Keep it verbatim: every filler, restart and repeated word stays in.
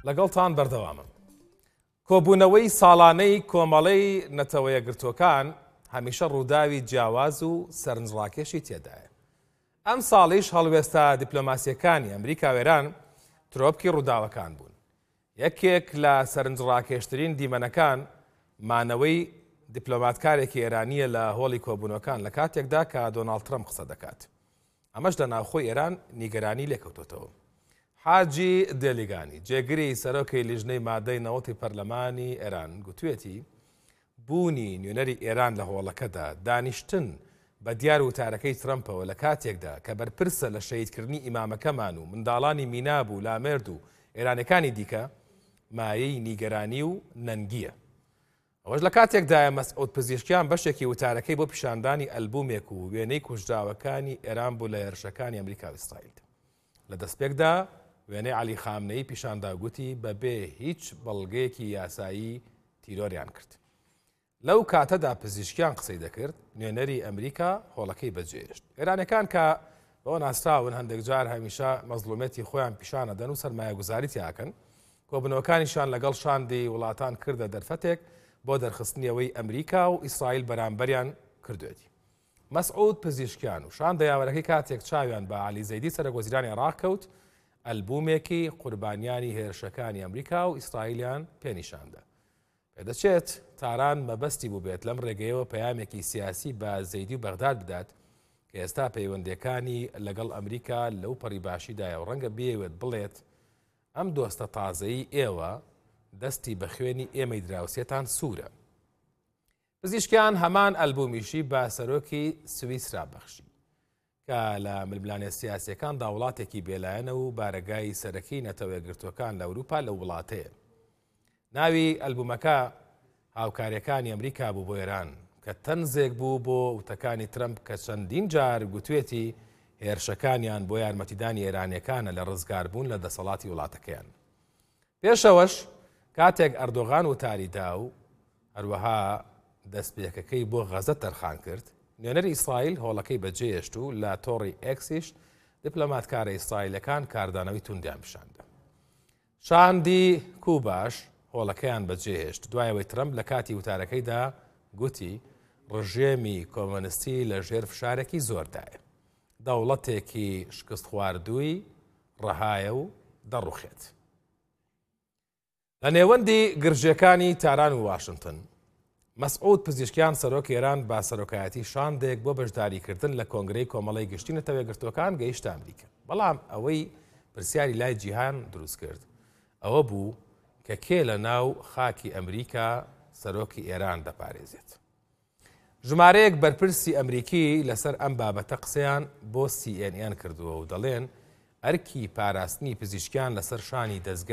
لەگەڵتان بەردەوامە. کۆبوونەوەی ساڵانەی کۆمەڵەی نەتەوە یەکگرتووەکان هەمیشە ڕووداوی جیاواز و سەرنجڕاکێشی تێدایە. ئەم ساڵیش هەڵوێستە دیپلۆماسیەکانی ئەمریکا و ئێران ترۆپکی ڕووداوەکان بوون. یەکێک لە سەرنجڕاکێشترین دیمەنەکان مانەوەی دیپلۆماتکارێکی ئێرانیە لە هۆڵی کۆبوونەکان لە کاتێکدا کە دۆناڵد ترەمپ قسە دەکات. ئەمەش لە ناوخۆی ئێران نیگەرانی لێکەوتوتەوە. حاجی دێلیگانی جێگری سەرۆکەی لیژنەی مادەی نەوەتی پەرلەمانی ئێران گوتوێتی بوونی نوێنەری ئێران لە هۆڵەکەدا دانیشتن بە دیار وتارەکەی ترەمپەوە لە کاتێکدا کە بەرپرسە لە شەهیدکردنی ئیمامەکەمان و منداڵانی میناب و لامێرد و ئێرانەکانی دیکە مایەی نیگەرانی و نەنگیە. ئەوەش لە کاتێکدایە مەسعود پزیشکیان بەشێکی وتارەکەی بۆ پیشاندانی ئەلبومێک و وێنەی کوژراوەکانی ئێران بوو لە هێرشەکانی ئەمریکا و ئیسرائیل. لە دەستپێکدا وێنەی عەلی خامنەیی پیشاندا گوتی بەبێ هیچ بەڵگەیەکی یاسایی تیرۆریان کرد. لەو کاتەدا پزیشکیان قسەی دەکرد نوێنەری ئەمریکا هۆڵەکەی بەجێهێشت. ئێرانەکان کە بەوە ناسراون هەندێک جار هەمیشە مەزلومەتی خۆیان پیشانەدەن و سەرمایەگوزاری تیاکەن، کۆبنەوەکانیشان لەگەڵ شاندی وڵاتان کردە دەرفەتێک بۆ دەرخستنیەوەی ئەمریکا و ئیسرائیل بەرامبەریان کردوێتی. مەسعود پزیشکیان و شان دەیاوەرەکەی کاتێک چاویان بە عەلی زەیدی سەرۆکوەزیرانی عێراق کەوت ئەلبومێکی قوربانیانی هێرشەکانی ئەمریکا و ئیسرائیلیان پێنیشاندا. پێدەچێت تاران مەبەستی بوو بێت لەم ڕێگەیەوە پەیامێکی سیاسی بە زەیدی و بەغداد بدات کە ئێستا پەیوەندیەکانی لەگەڵ ئەمریکا لەو پەڕی باشیدایە و ڕەنگە بێوێت بڵێت ئەم دۆستە تازەیی ئێوە دەستی بە خوێنی ئێمەی دراوسێتان سوورە. پزیشکیان هەمان ئەلبومیشی بە سەرۆکی سویسرا بەخشی کە لە ململانێ سیاسیەکاندا وڵاتێکی بێلایەنە و بارەگای سەرەکی نەتەوەیەکگرتووەکان لە ئەوروپا لە وڵاتەیە. ناوی ئەلبومەکە هاوکاریەکانی ئەمریکا بوو بۆ ئێران کە تەنزێک بوو بۆ وتەکانی ترەمپ کە چەندین جار گوتوێتی هێرشەکانیان بۆ یارمەتیدانی ئێرانیەکانە لە ڕزگاربوون لە دەسەڵاتی وڵاتەکەیان. پێشەوەش کاتێک ئەردۆغان وتاریدا و هەروەها دەستپێکەکەی بۆ غەزە تەرخان کرد، نوێنەری ئیسرائیل هۆڵەکەی بەجێهێشت و لە تۆڕی ئێکسیش دیپلۆماتکارە ئیسرائیلەکان کاردانەوەی توندیان پیشاندا. شاندی کوباش هۆڵەکەیان بەجێهێشت دوایەوەی ترەمپ لە کاتی وتارەکەیدا گوتی ڕژێمی کۆمۆنیستی لە ژێر فشارێکی زۆردایە، دەوڵەتێکی شکست خواردووی ڕەهایە و دەڕوخێت. لە نێوەندی گرژەکانی تاران و واشنگتن، مەسعود پزیشکیان سەرۆکی ئێران با سەرۆکایەتی شاندێک بۆ بەشداریکردن لە کۆنگرەی کۆمەڵەی گشتی نەتەوەیەکگرتووەکان گەیشتە ئەمریکا. بەڵام ئەوەی پرسیاری لای جیهان دروست کرد ئەوە بوو کە کێ لە ناو خاکی ئەمریکا سەرۆکی ئێران دەپارێزێت. ژمارەیەک بەرپرسی ئەمریکی لەسەر ئەم بابەتە قسەیان بۆ سی ئێن ئێن کردووە و دەڵێن ئەرکی پاراستنی پزیشکیان لەسەر شانی دەستگای